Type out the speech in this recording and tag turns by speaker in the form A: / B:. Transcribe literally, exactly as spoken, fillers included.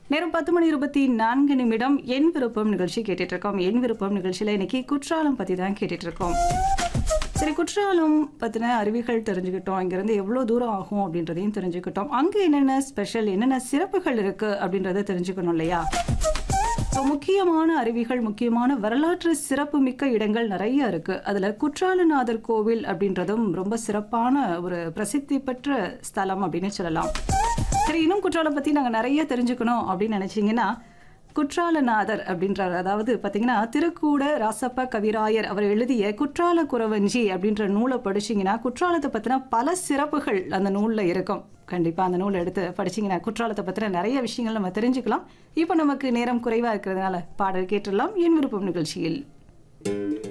A: நேரம் பத்து மணி இருபத்தி நான்கு நிமிடம் என் விருப்பம் நிகழ்ச்சி கேட்டுட்டு இருக்கோம். என் விருப்பம் நிகழ்ச்சியில இன்னைக்கு குற்றாலம் பத்தி தான் கேட்டுட்டு இருக்கோம். சரி, குற்றாலம் பத்தின அறிவிகள் தெரிஞ்சுக்கிட்டோம். இங்கிருந்து எவ்வளவு தூரம் ஆகும் அப்படின்றதையும் தெரிஞ்சுக்கிட்டோம். அங்க என்னென்ன ஸ்பெஷல், என்னென்ன சிறப்புகள் இருக்கு அப்படின்றத தெரிஞ்சுக்கணும் இல்லையா? முக்கியமான அருவிகள், முக்கியமான வரலாற்று சிறப்பு மிக்க இடங்கள் நிறைய இருக்கு. அதுல குற்றாலநாதர் கோவில் அப்படின்றதும் ரொம்ப சிறப்பான ஒரு பிரசித்தி பெற்ற ஸ்தலம் அப்படின்னு சொல்லலாம். சரி, இன்னும் குற்றாலம் பத்தி நாங்க நிறைய தெரிஞ்சுக்கணும் அப்படின்னு நினைச்சீங்கன்னா, குற்றாலநாதர் அப்படின்றார். அதாவது பாத்தீங்கன்னா, திருக்கூட ராசப்ப கவிராயர் அவர் எழுதிய குற்றால குறவஞ்சி அப்படின்ற நூலை படிச்சீங்கன்னா குற்றாலத்தை பத்தின பல சிறப்புகள் அந்த நூல்ல இருக்கும். கண்டிப்பா அந்த நூலை எடுத்து படிச்சீங்கன்னா குற்றாலத்தை பத்தின நிறைய விஷயங்கள் நம்ம தெரிஞ்சுக்கலாம். இப்ப நமக்கு நேரம் குறைவா இருக்கிறதுனால பாடல் கேட்டுடலாம் என் விருப்பம் நிகழ்ச்சியில்.